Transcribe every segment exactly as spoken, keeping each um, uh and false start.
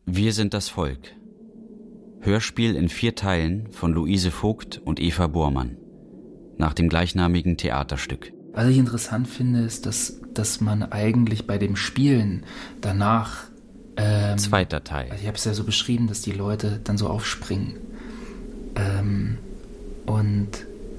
Wir sind das Volk. Hörspiel in vier Teilen von Luise Vogt und Eva Bormann. Nach dem gleichnamigen Theaterstück. Was ich interessant finde, ist, dass, dass man eigentlich bei dem Spielen danach... Ähm, Zweiter Teil. Also ich habe es ja so beschrieben, dass die Leute dann so aufspringen. Ähm, und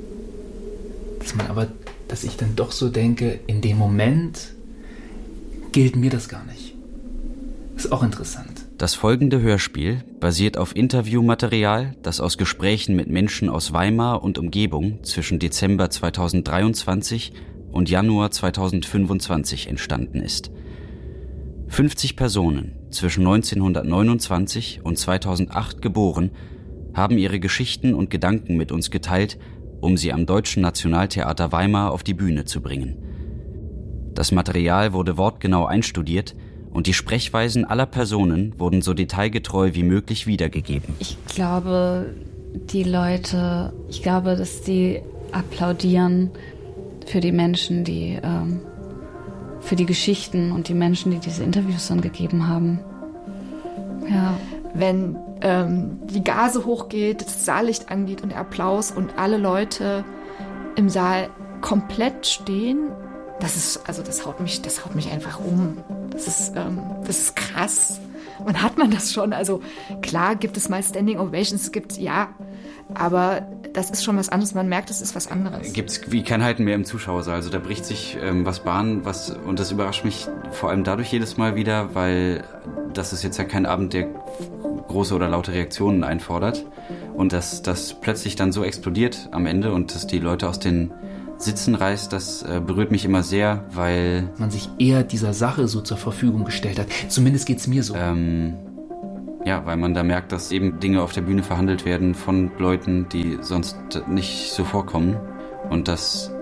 dass man aber, dass ich dann doch so denke, in dem Moment gilt mir das gar nicht. Ist auch interessant. Das folgende Hörspiel basiert auf Interviewmaterial, das aus Gesprächen mit Menschen aus Weimar und Umgebung zwischen Dezember zweitausenddreiundzwanzig und Januar zweitausendfünfundzwanzig entstanden ist. fünfzig Personen, zwischen neunzehnhundertneunundzwanzig und zweitausendacht geboren, haben ihre Geschichten und Gedanken mit uns geteilt, um sie am Deutschen Nationaltheater Weimar auf die Bühne zu bringen. Das Material wurde wortgenau einstudiert und die Sprechweisen aller Personen wurden so detailgetreu wie möglich wiedergegeben. Ich glaube, die Leute, ich glaube, dass die applaudieren für die Menschen, die, ähm, für die Geschichten und die Menschen, die diese Interviews dann gegeben haben. Ja. Wenn ähm, die Gase hochgeht, das Saallicht angeht und der Applaus und alle Leute im Saal komplett stehen, das ist, also das haut mich, das haut mich einfach um. Das ist, ähm, das ist krass. Wann hat man das schon? Also klar gibt es mal Standing Ovations, es gibt, ja, aber das ist schon was anderes. Man merkt, es ist was anderes. Gibt es wie kein Halten mehr im Zuschauersaal. Also da bricht sich ähm, was Bahn, was, und das überrascht mich vor allem dadurch jedes Mal wieder, weil das ist jetzt ja kein Abend, der große oder laute Reaktionen einfordert. Und dass das plötzlich dann so explodiert am Ende und dass die Leute aus den Sitzen reißt, das äh, berührt mich immer sehr, weil man sich eher dieser Sache so zur Verfügung gestellt hat. Zumindest geht's mir so. Ähm, ja, weil man da merkt, dass eben Dinge auf der Bühne verhandelt werden von Leuten, die sonst nicht so vorkommen. Und das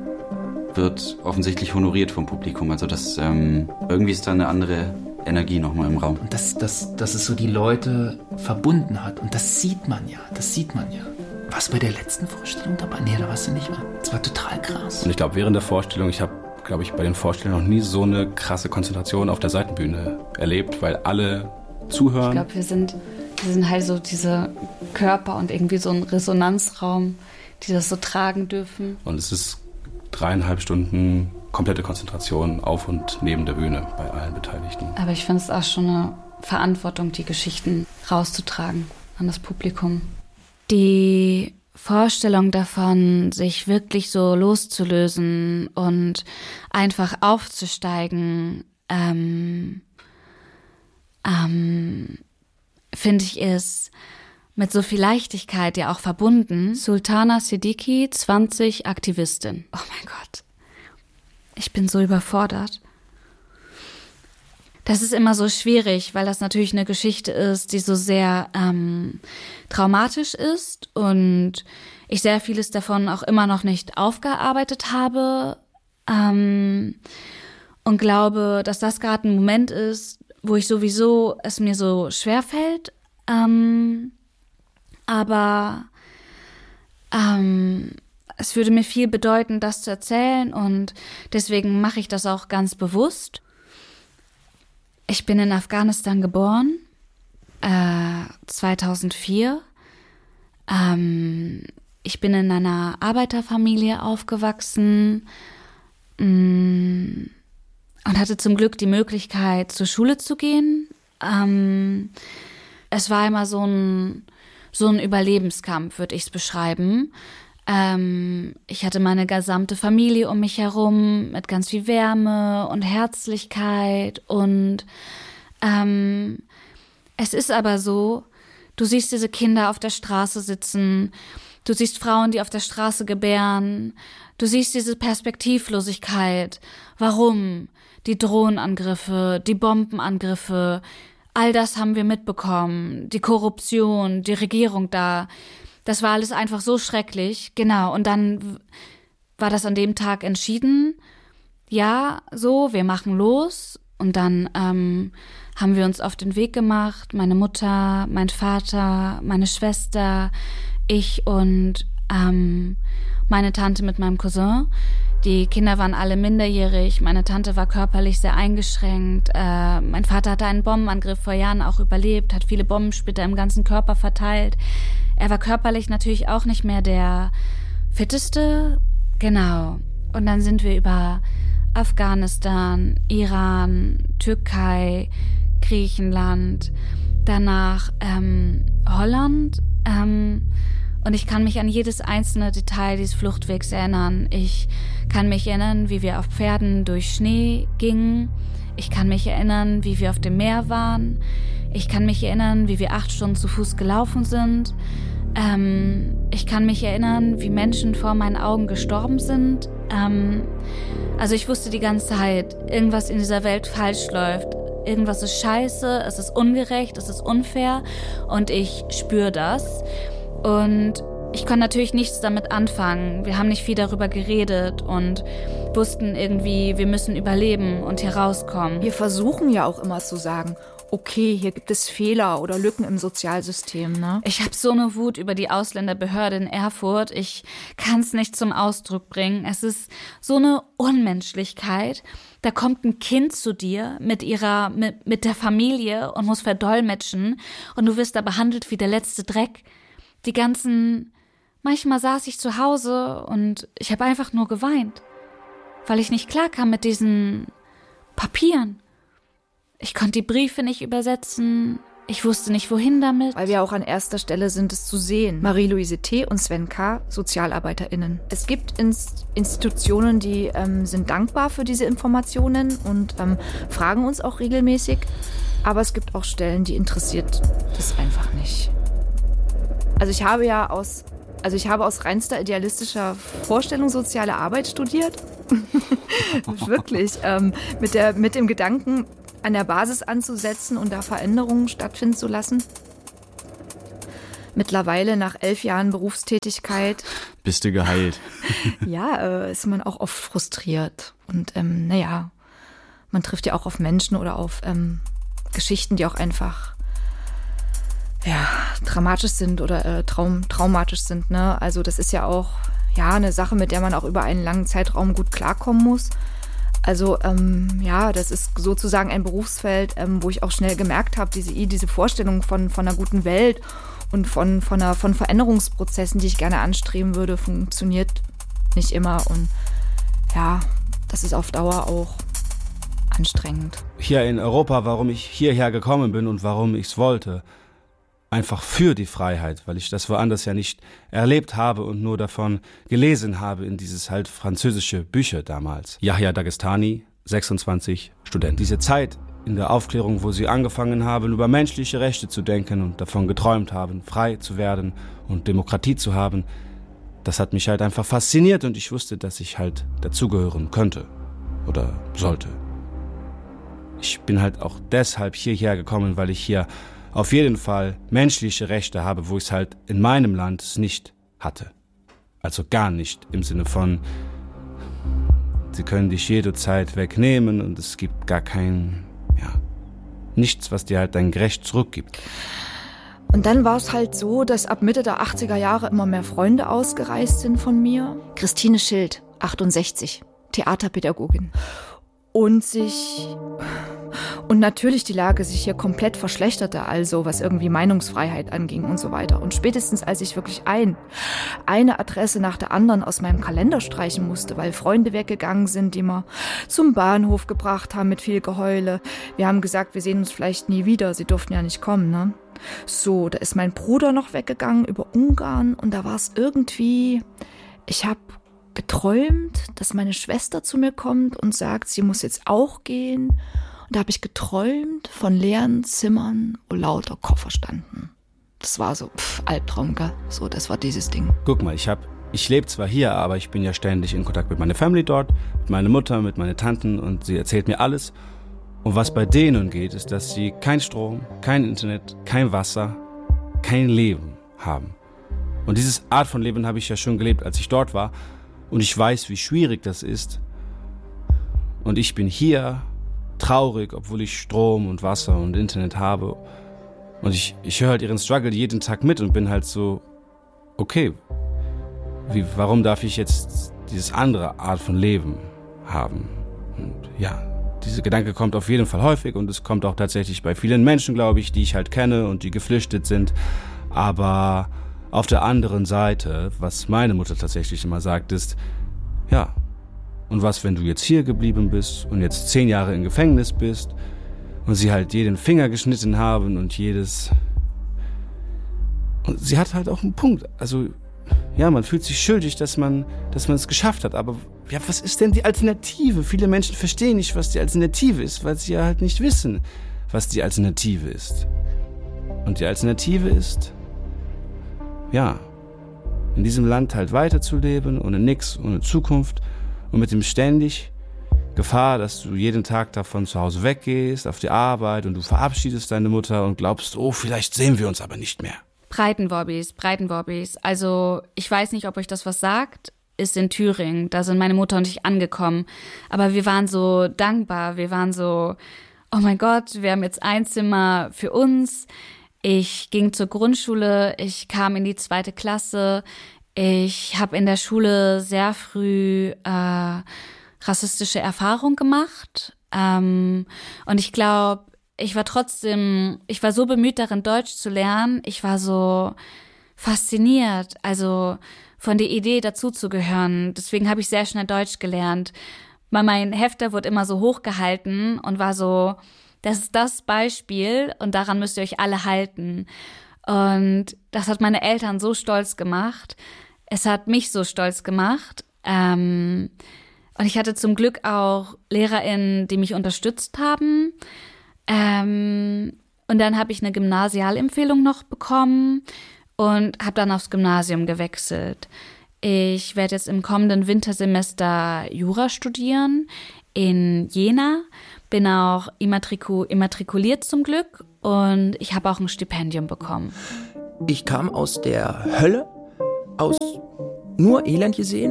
wird offensichtlich honoriert vom Publikum. Also das ähm, irgendwie ist da eine andere Energie nochmal im Raum. Und dass, dass, dass es so die Leute verbunden hat. Und das sieht man ja, das sieht man ja. Warst du bei der letzten Vorstellung dabei? Nee, da warst du nicht mehr. Das war total krass. Und ich glaube, während der Vorstellung, ich habe, glaube ich, bei den Vorstellungen noch nie so eine krasse Konzentration auf der Seitenbühne erlebt, weil alle zuhören. Ich glaube, wir sind, wir sind halt so diese Körper und irgendwie so ein Resonanzraum, die das so tragen dürfen. Und es ist dreieinhalb Stunden komplette Konzentration auf und neben der Bühne bei allen Beteiligten. Aber ich finde es auch schon eine Verantwortung, die Geschichten rauszutragen an das Publikum. Die Vorstellung davon, sich wirklich so loszulösen und einfach aufzusteigen, ähm, ähm, finde ich, ist mit so viel Leichtigkeit ja auch verbunden. Sultana Siddiqui, zwanzig, Aktivistin. Oh mein Gott, ich bin so überfordert. Das ist immer so schwierig, weil das natürlich eine Geschichte ist, die so sehr ähm, traumatisch ist und ich sehr vieles davon auch immer noch nicht aufgearbeitet habe ähm, und glaube, dass das gerade ein Moment ist, wo ich sowieso es mir so schwerfällt, ähm, aber ähm, es würde mir viel bedeuten, das zu erzählen und deswegen mache ich das auch ganz bewusst. Ich bin in Afghanistan geboren, äh, zweitausendvier. Ähm, ich bin in einer Arbeiterfamilie aufgewachsen mh, und hatte zum Glück die Möglichkeit, zur Schule zu gehen. Ähm, es war immer so ein, so ein Überlebenskampf, würde ich es beschreiben. Ähm, ich hatte meine gesamte Familie um mich herum mit ganz viel Wärme und Herzlichkeit und ähm, es ist aber so, du siehst diese Kinder auf der Straße sitzen, du siehst Frauen, die auf der Straße gebären, du siehst diese Perspektivlosigkeit. Warum? Die Drohnenangriffe, die Bombenangriffe, all das haben wir mitbekommen, die Korruption, die Regierung da. Das war alles einfach so schrecklich, genau. Und dann war das an dem Tag entschieden, ja, so, wir machen los. Und dann ähm, haben wir uns auf den Weg gemacht, meine Mutter, mein Vater, meine Schwester, ich und ähm, meine Tante mit meinem Cousin, Die Kinder waren alle minderjährig, meine Tante war körperlich sehr eingeschränkt. Äh, mein Vater hatte einen Bombenangriff vor Jahren auch überlebt, hat viele Bombensplitter im ganzen Körper verteilt. Er war körperlich natürlich auch nicht mehr der fitteste. Genau. Und dann sind wir über Afghanistan, Iran, Türkei, Griechenland, danach ähm, Holland. Ähm, und ich kann mich an jedes einzelne Detail dieses Fluchtwegs erinnern. Ich kann mich erinnern, wie wir auf Pferden durch Schnee gingen. Ich kann mich erinnern, wie wir auf dem Meer waren. Ich kann mich erinnern, wie wir acht Stunden zu Fuß gelaufen sind. Ähm, ich kann mich erinnern, wie Menschen vor meinen Augen gestorben sind. Ähm, also ich wusste die ganze Zeit, irgendwas in dieser Welt falsch läuft. Irgendwas ist scheiße, es ist ungerecht, es ist unfair und ich spüre das. Und ich konnte natürlich nichts damit anfangen. Wir haben nicht viel darüber geredet und wussten irgendwie, wir müssen überleben und hier rauskommen. Wir versuchen ja auch immer zu sagen, okay, hier gibt es Fehler oder Lücken im Sozialsystem, ne? Ich habe so eine Wut über die Ausländerbehörde in Erfurt. Ich kann es nicht zum Ausdruck bringen. Es ist so eine Unmenschlichkeit. Da kommt ein Kind zu dir mit ihrer, mit, mit der Familie und muss verdolmetschen und du wirst da behandelt wie der letzte Dreck. Die ganzen, manchmal saß ich zu Hause und ich habe einfach nur geweint, weil ich nicht klarkam mit diesen Papieren. Ich konnte die Briefe nicht übersetzen. Ich wusste nicht, wohin damit. Weil wir auch an erster Stelle sind, es zu sehen. Marie-Louise T. und Sven K., SozialarbeiterInnen. Es gibt Inst- Institutionen, die ähm, sind dankbar für diese Informationen und ähm, fragen uns auch regelmäßig. Aber es gibt auch Stellen, die interessiert das einfach nicht. Also ich habe ja aus, also ich habe aus reinster idealistischer Vorstellung soziale Arbeit studiert. Wirklich. Ähm, mit, der, mit dem Gedanken, an der Basis anzusetzen und da Veränderungen stattfinden zu lassen. Mittlerweile nach elf Jahren Berufstätigkeit. Bist du geheilt? Ja, äh, ist man auch oft frustriert. Und ähm, naja, man trifft ja auch auf Menschen oder auf ähm, Geschichten, die auch einfach ja, dramatisch sind oder äh, traum, traumatisch sind. Ne? Also das ist ja auch ja, eine Sache, mit der man auch über einen langen Zeitraum gut klarkommen muss. Also ähm, ja, das ist sozusagen ein Berufsfeld, ähm, wo ich auch schnell gemerkt habe, diese, diese Vorstellung von, von einer guten Welt und von, von, einer, von Veränderungsprozessen, die ich gerne anstreben würde, funktioniert nicht immer. Und ja, das ist auf Dauer auch anstrengend. Hier in Europa, warum ich hierher gekommen bin und warum ich es wollte, einfach für die Freiheit, weil ich das woanders ja nicht erlebt habe und nur davon gelesen habe in dieses halt französische Bücher damals. Yahya Dagestani, sechsundzwanzig, Student. Diese Zeit in der Aufklärung, wo sie angefangen haben, über menschliche Rechte zu denken und davon geträumt haben, frei zu werden und Demokratie zu haben, das hat mich halt einfach fasziniert und ich wusste, dass ich halt dazugehören könnte oder sollte. Ich bin halt auch deshalb hierher gekommen, weil ich hier auf jeden Fall menschliche Rechte habe, wo ich es halt in meinem Land nicht hatte. Also gar nicht im Sinne von, sie können dich jederzeit wegnehmen und es gibt gar kein, ja, nichts, was dir halt dein Recht zurückgibt. Und dann war es halt so, dass ab Mitte der achtziger Jahre immer mehr Freunde ausgereist sind von mir. Christine Schild, achtundsechzig, Theaterpädagogin. Und sich... Und natürlich die Lage sich hier komplett verschlechterte, also was irgendwie Meinungsfreiheit anging und so weiter. Und spätestens als ich wirklich ein, eine Adresse nach der anderen aus meinem Kalender streichen musste, weil Freunde weggegangen sind, die wir zum Bahnhof gebracht haben mit viel Geheule. Wir haben gesagt, wir sehen uns vielleicht nie wieder, sie durften ja nicht kommen, ne? So, da ist mein Bruder noch weggegangen über Ungarn und da war es irgendwie, ich habe geträumt, dass meine Schwester zu mir kommt und sagt, sie muss jetzt auch gehen. Und da habe ich geträumt von leeren Zimmern, wo lauter Koffer standen. Das war so, pff, Albtraum, gell? So, das war dieses Ding. Guck mal, ich hab, ich lebe zwar hier, aber ich bin ja ständig in Kontakt mit meiner Family dort, mit meiner Mutter, mit meinen Tanten und sie erzählt mir alles. Und was bei denen geht, ist, dass sie kein Strom, kein Internet, kein Wasser, kein Leben haben. Und diese Art von Leben habe ich ja schon gelebt, als ich dort war. Und ich weiß, wie schwierig das ist. Und ich bin hier traurig, obwohl ich Strom und Wasser und Internet habe. Und ich, ich höre halt ihren Struggle jeden Tag mit und bin halt so, okay, wie, warum darf ich jetzt dieses andere Art von Leben haben. Und ja, dieser Gedanke kommt auf jeden Fall häufig und es kommt auch tatsächlich bei vielen Menschen, glaube ich, die ich halt kenne und die geflüchtet sind. Aber auf der anderen Seite, was meine Mutter tatsächlich immer sagt, ist, ja, und was, wenn du jetzt hier geblieben bist und jetzt zehn Jahre im Gefängnis bist und sie halt jeden Finger geschnitten haben und jedes... Und sie hat halt auch einen Punkt. Also, ja, man fühlt sich schuldig, dass man, dass man es geschafft hat. Aber ja, was ist denn die Alternative? Viele Menschen verstehen nicht, was die Alternative ist, weil sie ja halt nicht wissen, was die Alternative ist. Und die Alternative ist, ja, in diesem Land halt weiterzuleben, ohne nix, ohne Zukunft und mit dem ständig Gefahr, dass du jeden Tag davon zu Hause weggehst, auf die Arbeit und du verabschiedest deine Mutter und glaubst, oh, vielleicht sehen wir uns aber nicht mehr. Breitenworbis, Breitenworbis. Also ich weiß nicht, ob euch das was sagt, ist in Thüringen. Da sind meine Mutter und ich angekommen. Aber wir waren so dankbar. Wir waren so, oh mein Gott, wir haben jetzt ein Zimmer für uns. Ich ging zur Grundschule, ich kam in die zweite Klasse. Ich habe in der Schule sehr früh äh, rassistische Erfahrungen gemacht. Ähm, und ich glaube, ich war trotzdem, ich war so bemüht darin, Deutsch zu lernen. Ich war so fasziniert, also von der Idee dazuzugehören. Deswegen habe ich sehr schnell Deutsch gelernt. Mein Hefter wurde immer so hochgehalten und war so, das ist das Beispiel und daran müsst ihr euch alle halten. Und das hat meine Eltern so stolz gemacht. Es hat mich so stolz gemacht. Ähm, und ich hatte zum Glück auch LehrerInnen, die mich unterstützt haben. Ähm, und dann habe ich eine Gymnasialempfehlung noch bekommen und habe dann aufs Gymnasium gewechselt. Ich werde jetzt im kommenden Wintersemester Jura studieren in Jena, bin auch immatriku- immatrikuliert zum Glück und ich habe auch ein Stipendium bekommen. Ich kam aus der Hölle, aus nur Elend gesehen.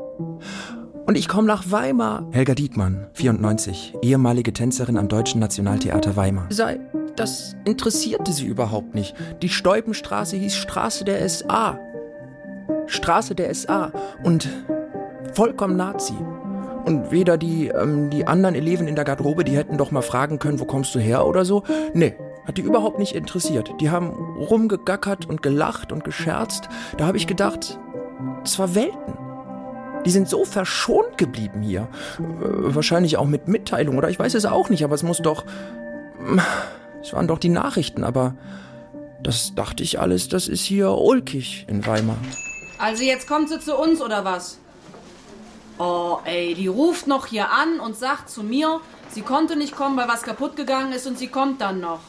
Und ich komme nach Weimar. Helga Diekmann, vierundneunzig, ehemalige Tänzerin am Deutschen Nationaltheater Weimar. Sei, das interessierte sie überhaupt nicht. Die Steupenstraße hieß Straße der S A. Straße der S A. Und vollkommen Nazi. Und weder die, ähm, die anderen Eleven in der Garderobe, die hätten doch mal fragen können, wo kommst du her oder so. Nee, hat die überhaupt nicht interessiert. Die haben rumgegackert und gelacht und gescherzt. Da habe ich gedacht, das war Welten. Die sind so verschont geblieben hier. Äh, wahrscheinlich auch mit Mitteilung oder ich weiß es auch nicht, aber es muss doch... Es waren doch die Nachrichten, aber das dachte ich alles, das ist hier ulkig in Weimar. Also jetzt kommt sie zu uns oder was? Oh ey, die ruft noch hier an und sagt zu mir, sie konnte nicht kommen, weil was kaputt gegangen ist und sie kommt dann noch.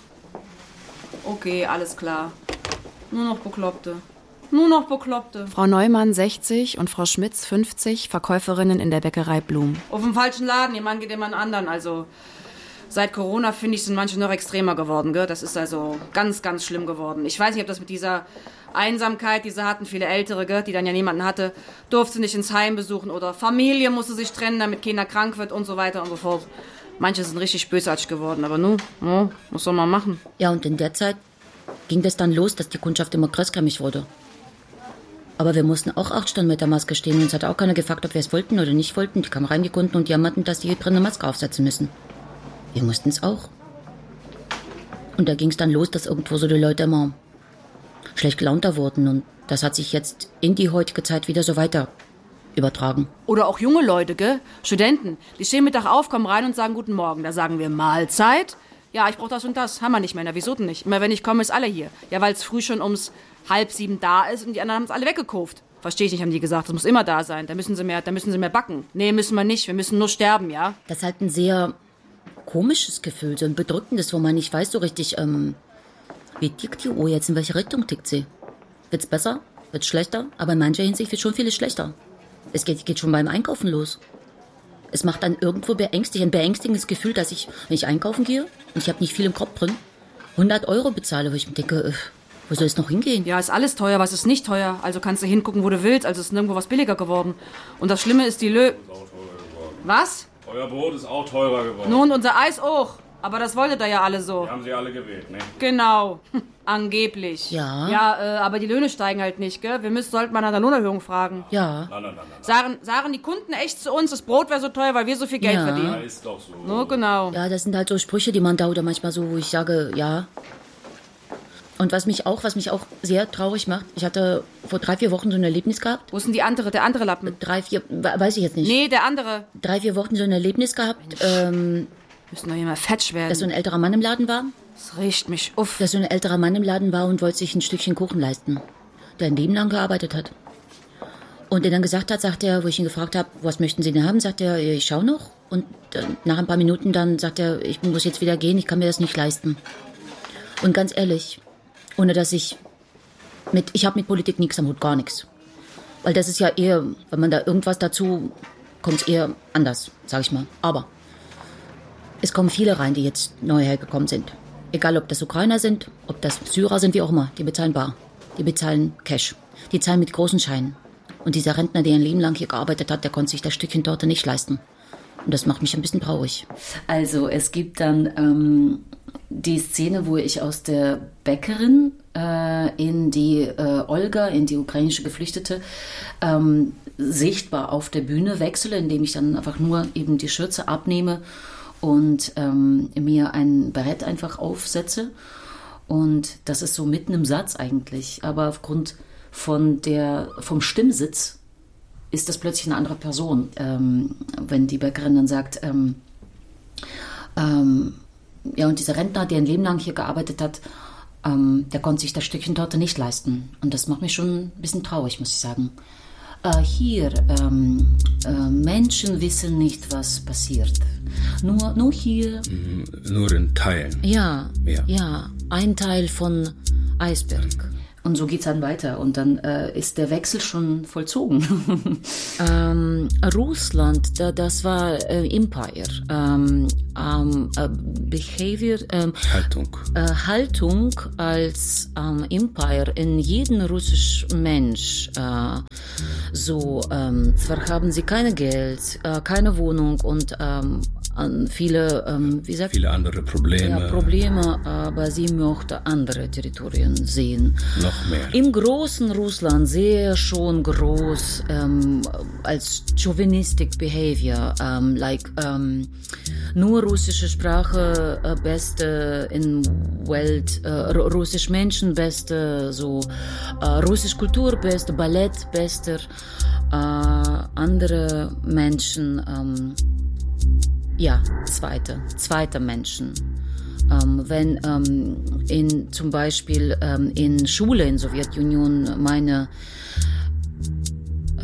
Okay, alles klar. Nur noch Bekloppte. Nur noch Bekloppte. Frau Neumann, sechzig und Frau Schmitz, fünfzig, Verkäuferinnen in der Bäckerei Blum. Auf dem falschen Laden, ihr Mann geht immer einen anderen. Also seit Corona, finde ich, sind manche noch extremer geworden. Gell? Das ist also ganz, ganz schlimm geworden. Ich weiß nicht, ob das mit dieser Einsamkeit, die sie hatten, viele Ältere, gell, die dann ja niemanden hatte, durfte sie nicht ins Heim besuchen oder Familie musste sich trennen, damit keiner krank wird und so weiter und so fort. Manche sind richtig bösartig geworden, aber nun, no, was soll man machen? Ja, und in der Zeit ging das dann los, dass die Kundschaft immer größkämmig wurde. Aber wir mussten auch acht Stunden mit der Maske stehen und uns hat auch keiner gefragt, ob wir es wollten oder nicht wollten. Die kamen rein, die Kunden, und jammerten, dass die eine Maske aufsetzen müssen. Wir mussten es auch. Und da ging es dann los, dass irgendwo so die Leute immer schlecht gelaunter wurden. Und das hat sich jetzt in die heutige Zeit wieder so weiter übertragen. Oder auch junge Leute, gell? Studenten, die stehen Mittag auf, kommen rein und sagen Guten Morgen. Da sagen wir Mahlzeit. Ja, ich brauche das und das. Haben wir nicht mehr. Na, wieso denn nicht? Immer wenn ich komme, ist alle hier. Ja, weil es früh schon ums halb sieben da ist und die anderen haben es alle weggekauft. Verstehe ich nicht, haben die gesagt. Das muss immer da sein. Da müssen sie mehr, da müssen sie mehr backen. Nee, müssen wir nicht. Wir müssen nur sterben, ja? Das ist halt ein sehr komisches Gefühl, so ein bedrückendes, wo man nicht weiß so richtig, ähm, wie tickt die Uhr jetzt, in welche Richtung tickt sie? Wird's besser? Wird's schlechter? Aber in mancher Hinsicht wird schon vieles schlechter. Es geht, geht schon beim Einkaufen los. Es macht dann irgendwo beängstigend, ein beängstigendes Gefühl, dass ich, wenn ich einkaufen gehe und ich habe nicht viel im Kopf drin, hundert Euro bezahle, wo ich mir denke, äh, wo soll es noch hingehen? Ja, ist alles teuer, was ist nicht teuer? Also kannst du hingucken, wo du willst, also ist nirgendwo was billiger geworden. Und das Schlimme ist die Lö... Was? Euer Brot ist auch teurer geworden. Nun, unser Eis auch. Aber das wolltet ihr ja alle so. Die haben sie alle gewählt, ne? Genau. Angeblich. Ja. Ja, äh, aber die Löhne steigen halt nicht, gell? Wir müssen, sollten mal nach der Lohnerhöhung fragen. Ja. Nein, nein, nein, nein. Sagen, sagen die Kunden echt zu uns, das Brot wäre so teuer, weil wir so viel Geld Ja. verdienen? Ja, ist doch so. No, genau. Ja, das sind halt so Sprüche, die man da oder manchmal so, wo ich sage, ja. Und was mich auch, was mich auch sehr traurig macht, ich hatte vor drei, vier Wochen so ein Erlebnis gehabt. Wo ist denn die andere, der andere Lappen? Drei, vier, weiß ich jetzt nicht. Nee, der andere. Drei, vier Wochen so ein Erlebnis gehabt, ähm, Müssen doch hier mal fetsch werden. dass so ein älterer Mann im Laden war. Das riecht mich uff. Dass so ein älterer Mann im Laden war und wollte sich ein Stückchen Kuchen leisten, der ein Leben lang gearbeitet hat. Und der dann gesagt hat, sagt er, wo ich ihn gefragt habe, was möchten Sie denn haben, sagt er, ich schau noch. Und äh, nach ein paar Minuten dann sagt er, ich muss jetzt wieder gehen, ich kann mir das nicht leisten. Und ganz ehrlich, ohne dass ich mit, ich habe mit Politik nichts am Hut, gar nichts. Weil das ist ja eher, wenn man da irgendwas dazu, kommt es eher anders, sag ich mal. Aber es kommen viele rein, die jetzt neu hergekommen sind. Egal, ob das Ukrainer sind, ob das Syrer sind, wie auch immer. Die bezahlen bar. Die bezahlen Cash. Die zahlen mit großen Scheinen. Und dieser Rentner, der ein Leben lang hier gearbeitet hat, der konnte sich das Stückchen Torte nicht leisten. Und das macht mich ein bisschen traurig. Also es gibt dann ähm, die Szene, wo ich aus der Bäckerin äh, in die äh, Olga, in die ukrainische Geflüchtete, ähm, sichtbar auf der Bühne wechsle, indem ich dann einfach nur eben die Schürze abnehme und ähm, mir ein Barett einfach aufsetze. Und das ist so mitten im Satz eigentlich. Aber aufgrund von der, vom Stimmsitz ist das plötzlich eine andere Person. Ähm, wenn die Bäckerin dann sagt, ähm, ähm, ja, und dieser Rentner, der ein Leben lang hier gearbeitet hat, ähm, der konnte sich das Stückchen Torte nicht leisten. Und das macht mich schon ein bisschen traurig, muss ich sagen. Äh, hier, ähm, äh, Menschen wissen nicht, was passiert. Nur, nur hier. Nur in Teilen. Ja, Ja. ja, ein Teil von Eisberg. Und so geht's dann weiter. Und dann äh, ist der Wechsel schon vollzogen. ähm, Russland, da, das war äh, Empire. Ähm, ähm, äh, Behavior. Ähm, Haltung. Äh, Haltung als ähm, Empire in jeden russischen Mensch. Äh, so, ähm, zwar haben sie kein Geld, äh, keine Wohnung und ähm, viele, ähm, wie sagt Viele andere Probleme. Ja, Probleme, aber sie möchte andere Territorien sehen. Noch mehr. Im großen Russland sehr schon groß ähm, als chauvinistic behavior, ähm, like ähm, nur russische Sprache äh, beste in Welt, äh, russisch Menschen beste, so äh, russisch Kultur beste, Ballett bester, äh, andere Menschen ähm, ja, zweite, zweite Menschen. Ähm, wenn ähm, in, zum Beispiel ähm, in Schule in Sowjetunion meine äh,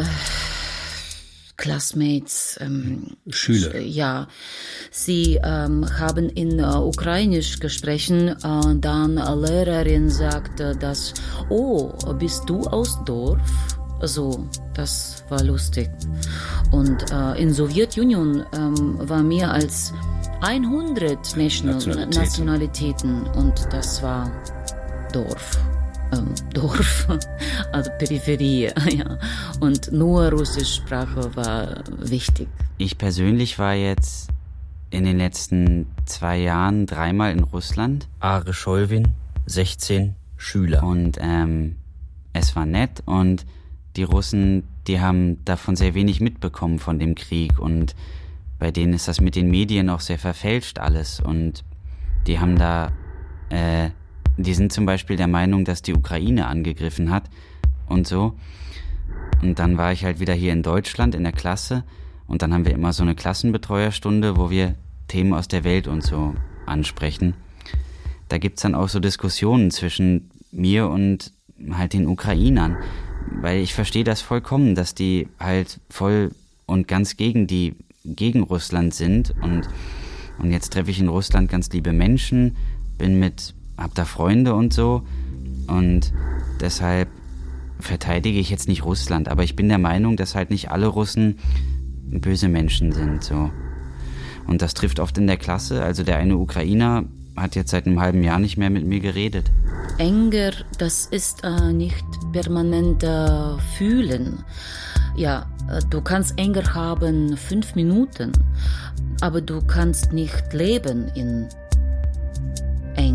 Classmates, ähm, Schüler. Ja, sie ähm, haben in äh, Ukrainisch gesprochen, äh, dann eine Lehrerin sagte, dass, oh, bist du aus Dorf? So, das war lustig. Und äh, in Sowjetunion ähm, war mehr als hundert Nation- Nationalitäten. Nationalitäten und das war Dorf. Ähm, Dorf, also Peripherie, ja. Und nur russische Sprache war wichtig. Ich persönlich war jetzt in den letzten zwei Jahren dreimal in Russland. Are Scholvin, sechzehn Schüler. Und ähm, es war nett und die Russen, die haben davon sehr wenig mitbekommen von dem Krieg und bei denen ist das mit den Medien auch sehr verfälscht alles und die haben da, äh, die sind zum Beispiel der Meinung, dass die Ukraine angegriffen hat und so. Und dann war ich halt wieder hier in Deutschland in der Klasse und dann haben wir immer so eine Klassenbetreuerstunde, wo wir Themen aus der Welt und so ansprechen. Da gibt's dann auch so Diskussionen zwischen mir und halt den Ukrainern. Weil ich verstehe das vollkommen, dass die halt voll und ganz gegen die, gegen Russland sind und, und jetzt treffe ich in Russland ganz liebe Menschen, bin mit, hab da Freunde und so und deshalb verteidige ich jetzt nicht Russland, aber ich bin der Meinung, dass halt nicht alle Russen böse Menschen sind, so. Und das trifft oft in der Klasse, also der eine Ukrainer hat jetzt seit einem halben Jahr nicht mehr mit mir geredet. Enger, das ist äh, nicht permanent äh, fühlen. Ja, äh, du kannst Enger haben fünf Minuten, aber du kannst nicht leben in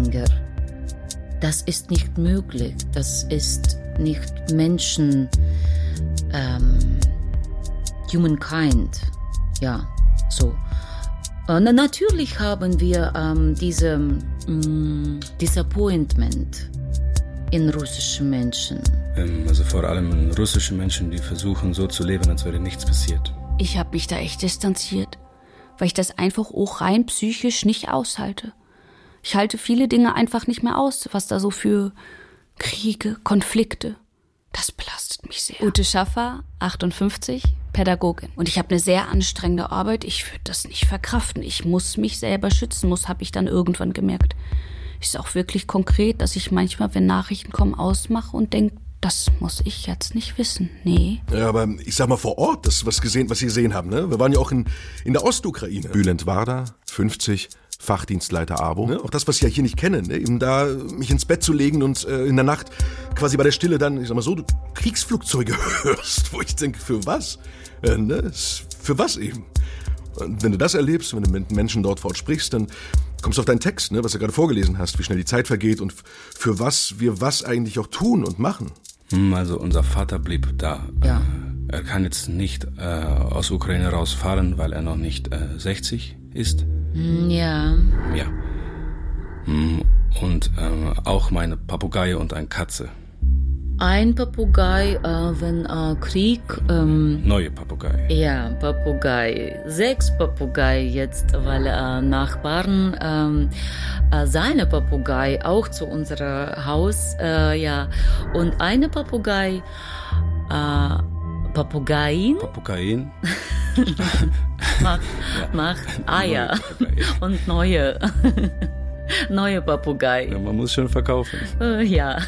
Fußgänger. Das ist nicht möglich. Das ist nicht Menschen, ähm, humankind. Ja, so. Äh, natürlich haben wir ähm, diese ähm, Disappointment in russischen Menschen. Ähm, also vor allem in russischen Menschen, die versuchen so zu leben, als wäre nichts passiert. Ich habe mich da echt distanziert, weil ich das einfach auch rein psychisch nicht aushalte. Ich halte viele Dinge einfach nicht mehr aus, was da so für Kriege, Konflikte, das belastet mich sehr. Ute Schaffer, achtundfünfzig, Pädagogin. Und ich habe eine sehr anstrengende Arbeit, ich würde das nicht verkraften. Ich muss mich selber schützen, muss, habe ich dann irgendwann gemerkt. Ist auch wirklich konkret, dass ich manchmal, wenn Nachrichten kommen, ausmache und denke, das muss ich jetzt nicht wissen. Nee. Ja, aber ich sag mal vor Ort, das was gesehen, was Sie gesehen haben, ne? Wir waren ja auch in, in der Ostukraine. Bülent Warda, fünfzig, Fachdienstleiter A B O. Ne? Auch das, was ich ja hier nicht kenne, ne? Eben da mich ins Bett zu legen und äh, in der Nacht quasi bei der Stille dann, ich sag mal so, du Kriegsflugzeuge hörst, wo ich denke, für was? Äh, ne? Für was eben? Und wenn du das erlebst, wenn du mit Menschen dort vor Ort sprichst, dann kommst du auf deinen Text, ne, was du gerade vorgelesen hast, wie schnell die Zeit vergeht und für was wir was eigentlich auch tun und machen. Also unser Vater blieb da. Ja. Er kann jetzt nicht äh, aus Ukraine rausfahren, weil er noch nicht äh, sechzig ist. Ja. Ja. Und äh, auch meine Papagei und eine Katze. Ein Papagei, äh, wenn äh, Krieg... Ähm, Neue Papagei. Ja, Papagei. Sechs Papagei jetzt, weil äh, Nachbarn ähm, äh, seine Papagei auch zu unserem Haus, äh, ja. Und eine Papagei, äh, Papageien. Papageien. macht, ja. macht Eier und neue. Neue Papagei. Ja, man muss schon verkaufen. Uh, ja.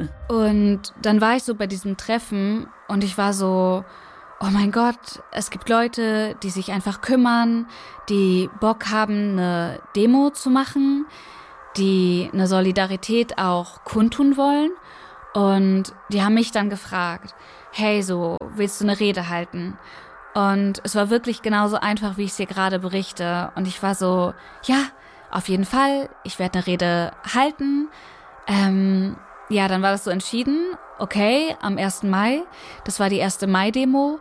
Und dann war ich so bei diesem Treffen und ich war so, oh mein Gott, es gibt Leute, die sich einfach kümmern, die Bock haben, eine Demo zu machen, die eine Solidarität auch kundtun wollen. Und die haben mich dann gefragt, hey, so, willst du eine Rede halten? Und es war wirklich genauso einfach, wie ich es dir gerade berichte. Und ich war so, ja, auf jeden Fall, ich werde eine Rede halten. Ähm, ja, dann war das so entschieden. Okay, am ersten Mai, das war die erste Mai-Demo.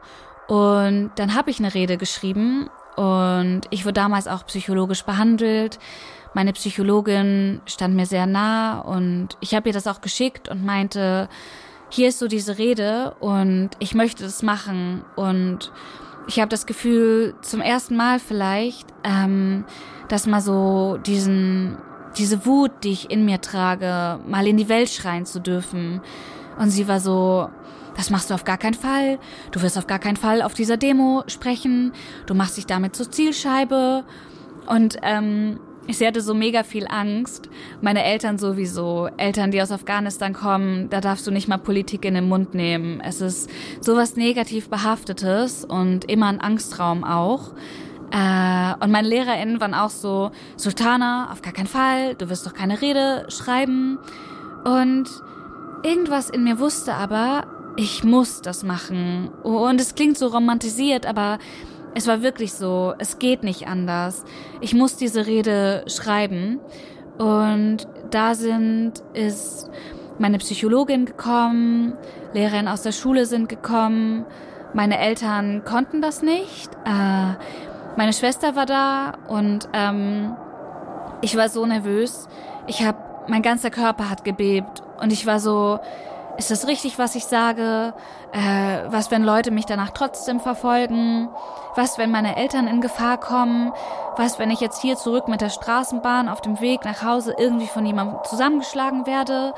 Und dann habe ich eine Rede geschrieben. Und ich wurde damals auch psychologisch behandelt. Meine Psychologin stand mir sehr nah. Und ich habe ihr das auch geschickt und meinte, hier ist so diese Rede und ich möchte das machen. Und ich habe das Gefühl, zum ersten Mal vielleicht, ähm, dass mal so diesen, diese Wut, die ich in mir trage, mal in die Welt schreien zu dürfen. Und sie war so, das machst du auf gar keinen Fall. Du wirst auf gar keinen Fall auf dieser Demo sprechen. Du machst dich damit zur Zielscheibe. Und ähm, sie hatte so mega viel Angst. Meine Eltern sowieso. Eltern, die aus Afghanistan kommen, da darfst du nicht mal Politik in den Mund nehmen. Es ist sowas negativ Behaftetes und immer ein Angstraum auch. Äh, und meine LehrerInnen waren auch so, Sultana, auf gar keinen Fall, du wirst doch keine Rede schreiben. Und irgendwas in mir wusste aber, ich muss das machen. Und es klingt so romantisiert, aber es war wirklich so, es geht nicht anders. Ich muss diese Rede schreiben. Und da sind, ist meine Psychologin gekommen, Lehrerinnen aus der Schule sind gekommen, meine Eltern konnten das nicht. Äh, Meine Schwester war da und ähm, ich war so nervös. Ich hab, mein ganzer Körper hat gebebt und ich war so, ist das richtig, was ich sage? Äh, was, wenn Leute mich danach trotzdem verfolgen? Was, wenn meine Eltern in Gefahr kommen? Was, wenn ich jetzt hier zurück mit der Straßenbahn auf dem Weg nach Hause irgendwie von jemandem zusammengeschlagen werde?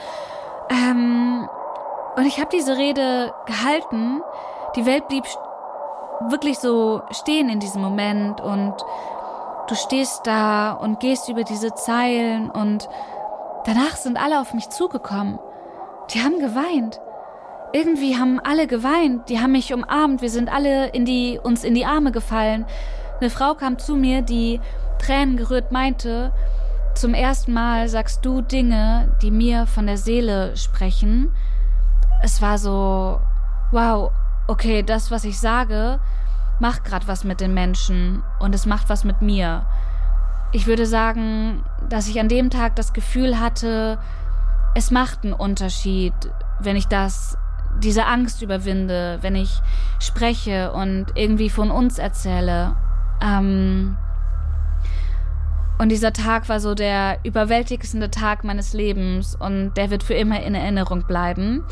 Ähm, und ich habe diese Rede gehalten. Die Welt blieb wirklich so stehen in diesem Moment und du stehst da und gehst über diese Zeilen und danach sind alle auf mich zugekommen. Die haben geweint. Irgendwie haben alle geweint. Die haben mich umarmt. Wir sind alle in die, uns in die Arme gefallen. Eine Frau kam zu mir, die tränengerührt meinte, zum ersten Mal sagst du Dinge, die mir von der Seele sprechen. Es war so, wow, okay, das, was ich sage, macht gerade was mit den Menschen und es macht was mit mir. ich würde sagen, dass ich an dem Tag das Gefühl hatte, es macht einen Unterschied, wenn ich das, diese Angst überwinde, wenn ich spreche und irgendwie von uns erzähle. Ähm, und dieser Tag war so der überwältigendste Tag meines Lebens und der wird für immer in Erinnerung bleiben.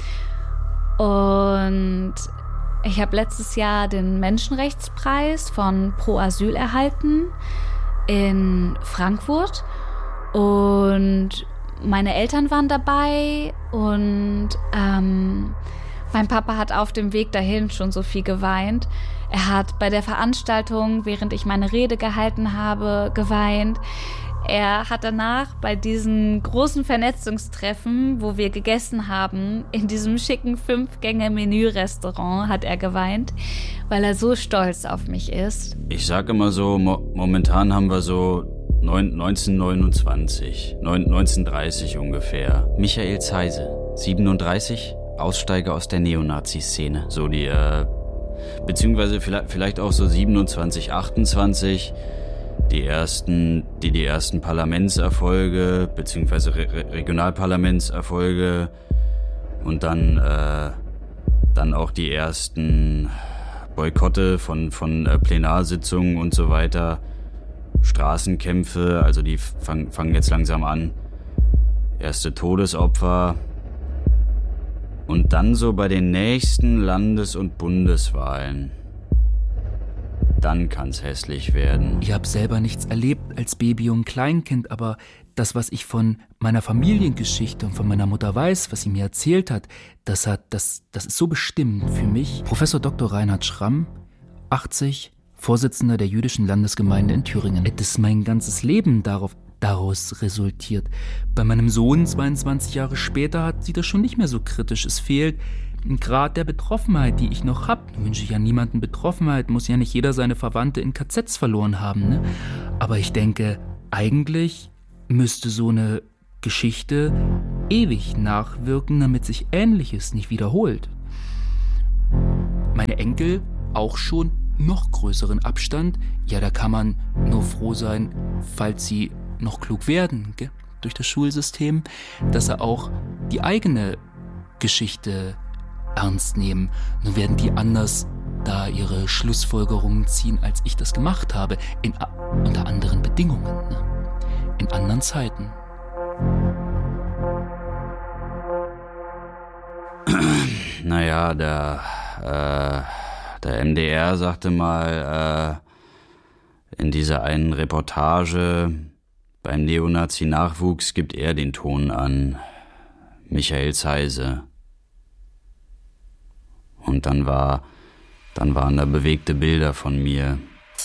Und ich habe letztes Jahr den Menschenrechtspreis von Pro Asyl erhalten in Frankfurt und meine Eltern waren dabei und ähm, mein Papa hat auf dem Weg dahin schon so viel geweint. Er hat bei der Veranstaltung, während ich meine Rede gehalten habe, geweint. Er hat danach bei diesen großen Vernetzungstreffen, wo wir gegessen haben, in diesem schicken Fünf-Gänge-Menü-Restaurant, hat er geweint, weil er so stolz auf mich ist. Ich sage immer so, mo- momentan haben wir so neunzehnhundertneunundzwanzig, neunzehnhundertdreißig ungefähr. Michael Zeise, siebenunddreißig, Aussteiger aus der Neonazi-Szene. So die, äh, beziehungsweise vielleicht, vielleicht auch so siebenundzwanzig, achtundzwanzig, die ersten, die, die ersten Parlamentserfolge, beziehungsweise Re- Regionalparlamentserfolge und dann, äh, dann auch die ersten Boykotte von, von äh, Plenarsitzungen und so weiter. Straßenkämpfe, also die fangen fang jetzt langsam an. Erste Todesopfer. Und dann so bei den nächsten Landes- und Bundeswahlen. Dann kann's hässlich werden. Ich habe selber nichts erlebt als Baby und Kleinkind, aber das, was ich von meiner Familiengeschichte und von meiner Mutter weiß, was sie mir erzählt hat, das hat, das, das ist so bestimmend für mich. Professor Doktor Reinhard Schramm, achtzig, Vorsitzender der jüdischen Landesgemeinde in Thüringen. Das ist mein ganzes Leben darauf, daraus resultiert. Bei meinem Sohn, zweiundzwanzig Jahre später, hat sie das schon nicht mehr so kritisch. Es fehlt ein Grad der Betroffenheit, die ich noch habe. Wünsche ich ja niemanden Betroffenheit, muss ja nicht jeder seine Verwandte in K Zs verloren haben. Ne? Aber ich denke, eigentlich müsste so eine Geschichte ewig nachwirken, damit sich Ähnliches nicht wiederholt. Meine Enkel auch schon noch größeren Abstand, ja, da kann man nur froh sein, falls sie noch klug werden, gell? Durch das Schulsystem, dass sie auch die eigene Geschichte ernst nehmen. Nur werden die anders da ihre Schlussfolgerungen ziehen, als ich das gemacht habe, in, unter anderen Bedingungen, ne? In anderen Zeiten. Naja, der, äh, der M D R sagte mal äh, in dieser einen Reportage, beim Neonazi-Nachwuchs gibt er den Ton an. Michael Zeise. Und dann war, dann waren da bewegte Bilder von mir.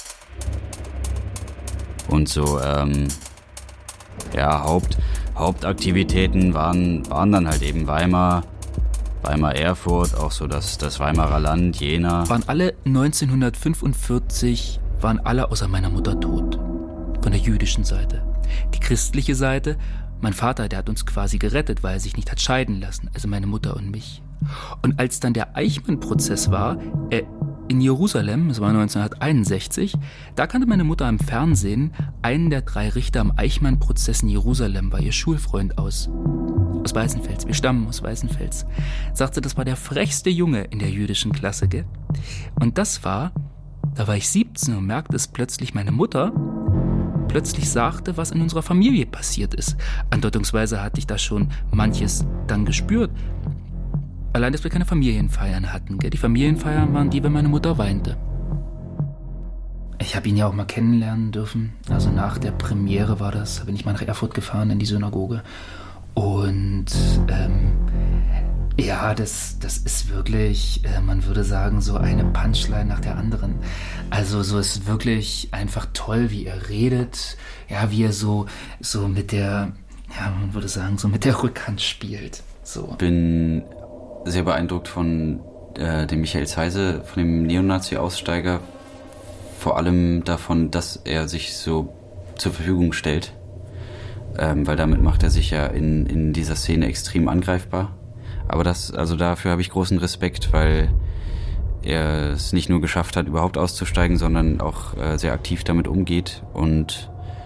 Und so, ähm, ja, Haupt, Hauptaktivitäten waren, waren dann halt eben Weimar, Weimar Erfurt, auch so das, das Weimarer Land, Jena. Waren alle neunzehnhundertfünfundvierzig, waren alle außer meiner Mutter tot. Von der jüdischen Seite. Die christliche Seite, mein Vater, der hat uns quasi gerettet, weil er sich nicht hat scheiden lassen, also meine Mutter und mich. Und als dann der Eichmann-Prozess war, äh, in Jerusalem, das war neunzehnhunderteinundsechzig, da kannte meine Mutter im Fernsehen einen der drei Richter am Eichmann-Prozess in Jerusalem, war ihr Schulfreund aus, aus Weißenfels. Wir stammen aus Weißenfels. Sagte, das war der frechste Junge in der jüdischen Klasse, gell? Und das war, da war ich siebzehn und merkte es plötzlich, meine Mutter plötzlich sagte, was in unserer Familie passiert ist. Andeutungsweise hatte ich da schon manches dann gespürt. Allein, dass wir keine Familienfeiern hatten. Gell? Die Familienfeiern waren die, wenn meine Mutter weinte. Ich habe ihn ja auch mal kennenlernen dürfen. Also nach der Premiere war das, bin ich mal nach Erfurt gefahren in die Synagoge. Und ähm, ja, das, das ist wirklich, äh, man würde sagen, so eine Punchline nach der anderen. Also so ist wirklich einfach toll, wie er redet. Ja, wie er so, so mit der, ja, man würde sagen, so mit der Rückhand spielt. So. Bin sehr beeindruckt von äh, dem Michael Zeise, von dem Neonazi-Aussteiger. Vor allem davon, dass er sich so zur Verfügung stellt. Ähm, weil damit macht er sich ja in, in dieser Szene extrem angreifbar. Aber das, also dafür habe ich großen Respekt, weil er es nicht nur geschafft hat, überhaupt auszusteigen, sondern auch äh, sehr aktiv damit umgeht und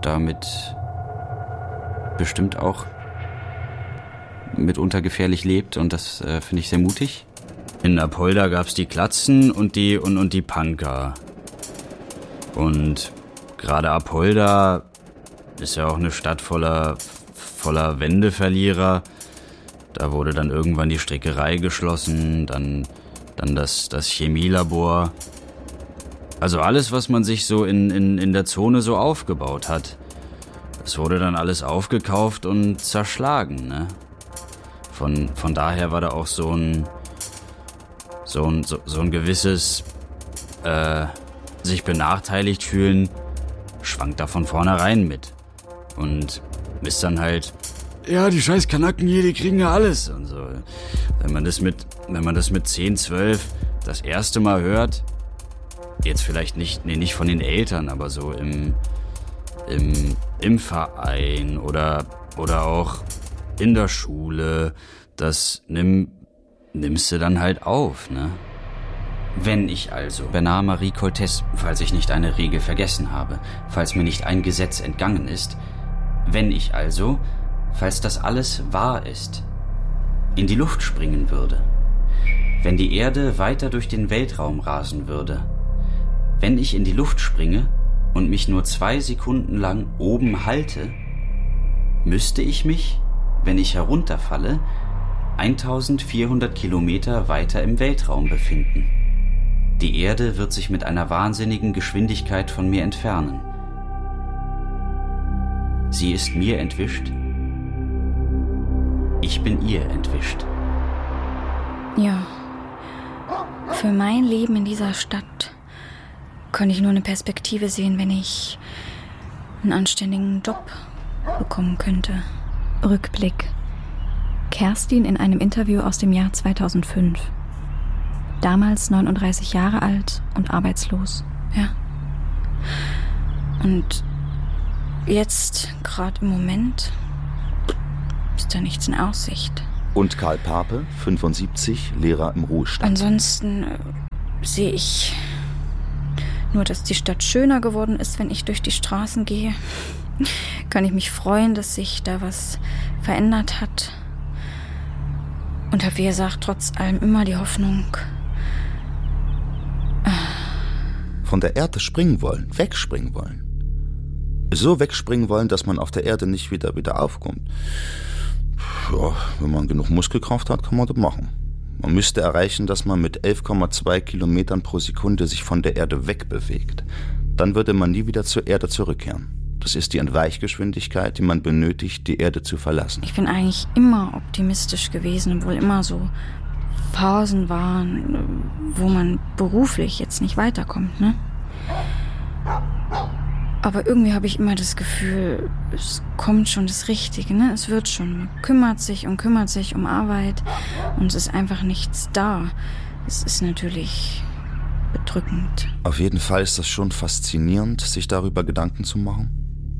damit bestimmt auch mitunter gefährlich lebt und das äh, finde ich sehr mutig. In Apolda gab's die Klatzen und die und, und die Punker. Und gerade Apolda ist ja auch eine Stadt voller, voller Wendeverlierer. Da wurde dann irgendwann die Strickerei geschlossen, dann, dann das, das Chemielabor. Also alles, was man sich so in, in, in der Zone so aufgebaut hat. Das wurde dann alles aufgekauft und zerschlagen, ne? Von, von daher war da auch so ein, so ein, so, so ein gewisses, äh, sich benachteiligt fühlen, schwankt da von vornherein mit. Und ist dann halt, ja, die scheiß Kanaken hier, die kriegen ja alles und so. Wenn man das mit, wenn man das mit zehn, zwölf das erste Mal hört, jetzt vielleicht nicht, nee, nicht von den Eltern, aber so im, im, im Verein oder, oder auch in der Schule, das nimm, nimmst du dann halt auf, ne? Wenn ich also Bernard Marie Coltès, falls ich nicht eine Regel vergessen habe, falls mir nicht ein Gesetz entgangen ist, wenn ich also, falls das alles wahr ist, in die Luft springen würde, wenn die Erde weiter durch den Weltraum rasen würde, wenn ich in die Luft springe und mich nur zwei Sekunden lang oben halte, müsste ich mich, wenn ich herunterfalle, eintausendvierhundert Kilometer weiter im Weltraum befinden. Die Erde wird sich mit einer wahnsinnigen Geschwindigkeit von mir entfernen. Sie ist mir entwischt. Ich bin ihr entwischt. Ja, für mein Leben in dieser Stadt kann ich nur eine Perspektive sehen, wenn ich einen anständigen Job bekommen könnte. Rückblick. Kerstin in einem Interview aus dem Jahr zweitausendfünf. Damals neununddreißig Jahre alt und arbeitslos. Ja. Und jetzt, gerade im Moment, ist da nichts in Aussicht. Und Karl Pape, fünfundsiebzig, Lehrer im Ruhestand. Ansonsten äh, sehe ich nur, dass die Stadt schöner geworden ist, wenn ich durch die Straßen gehe. Kann ich mich freuen, dass sich da was verändert hat. Und habe, wie gesagt, trotz allem immer die Hoffnung, von der Erde springen wollen, wegspringen wollen. So wegspringen wollen, dass man auf der Erde nicht wieder wieder aufkommt. Ja, wenn man genug Muskelkraft hat, kann man das machen. Man müsste erreichen, dass man mit elf Komma zwei Kilometern pro Sekunde sich von der Erde wegbewegt. Dann würde man nie wieder zur Erde zurückkehren. Das ist die Entweichgeschwindigkeit, die man benötigt, die Erde zu verlassen. Ich bin eigentlich immer optimistisch gewesen, obwohl immer so Phasen waren, wo man beruflich jetzt nicht weiterkommt, ne? Aber irgendwie habe ich immer das Gefühl, es kommt schon das Richtige, ne? Es wird schon. Man kümmert sich und kümmert sich um Arbeit und es ist einfach nichts da. Es ist natürlich bedrückend. Auf jeden Fall ist das schon faszinierend, sich darüber Gedanken zu machen.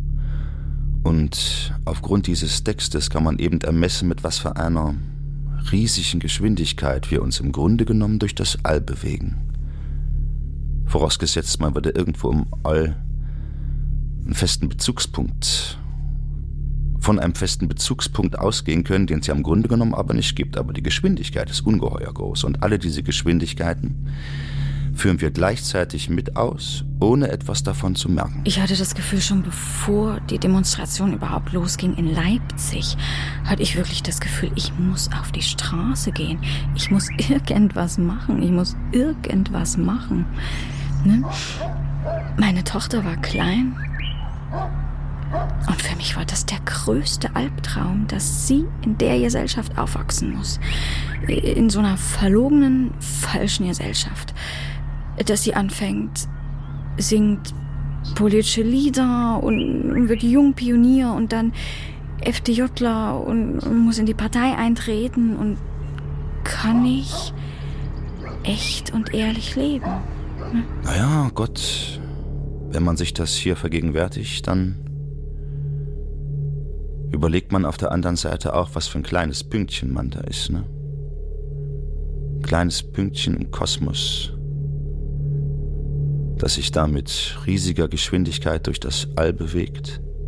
Und aufgrund dieses Textes kann man eben ermessen, mit was für einer riesigen Geschwindigkeit wir uns im Grunde genommen durch das All bewegen. Vorausgesetzt, man würde irgendwo im All einen festen Bezugspunkt, von einem festen Bezugspunkt ausgehen können, den es ja im Grunde genommen aber nicht gibt. Aber die Geschwindigkeit ist ungeheuer groß und alle diese Geschwindigkeiten führen wir gleichzeitig mit aus, ohne etwas davon zu merken. Ich hatte das Gefühl, schon bevor die Demonstration überhaupt losging in Leipzig, hatte ich wirklich das Gefühl, ich muss auf die Straße gehen. Ich muss irgendwas machen. Ich muss irgendwas machen. Ne? Meine Tochter war klein. Und für mich war das der größte Albtraum, dass sie in der Gesellschaft aufwachsen muss. In so einer verlogenen, falschen Gesellschaft. Dass sie anfängt, singt politische Lieder und wird Jungpionier und dann FDJler und muss in die Partei eintreten und kann ich echt und ehrlich leben. Ne? Naja, Gott, wenn man sich das hier vergegenwärtigt, dann überlegt man auf der anderen Seite auch, was für ein kleines Pünktchen man da ist, ne? Ein kleines Pünktchen im Kosmos, das sich da mit riesiger Geschwindigkeit durch das All bewegt.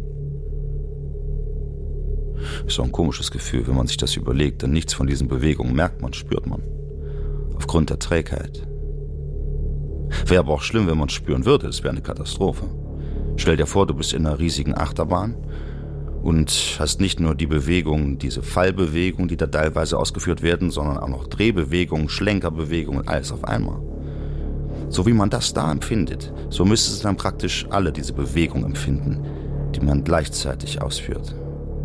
Ist auch ein komisches Gefühl, wenn man sich das überlegt, denn nichts von diesen Bewegungen merkt man, spürt man. Aufgrund der Trägheit. Wäre aber auch schlimm, wenn man es spüren würde, es wäre eine Katastrophe. Stell dir vor, du bist in einer riesigen Achterbahn und hast nicht nur die Bewegungen, diese Fallbewegungen, die da teilweise ausgeführt werden, sondern auch noch Drehbewegungen, Schlenkerbewegungen, alles auf einmal. So wie man das da empfindet, so müsste es dann praktisch alle diese Bewegungen empfinden, die man gleichzeitig ausführt.